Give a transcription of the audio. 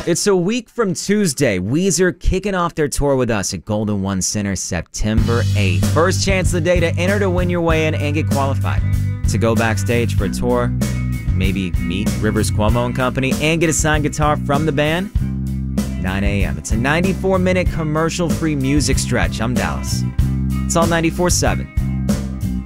It's a week from Tuesday. Weezer kicking off their tour with us at Golden One Center September 8th. First chance of the day to enter to win your way in and get qualified to go backstage for a tour, maybe meet Rivers Cuomo and company, and get a signed guitar from the band. 9 a.m. It's a 94-minute commercial-free music stretch. I'm Dallas. It's all 94.7.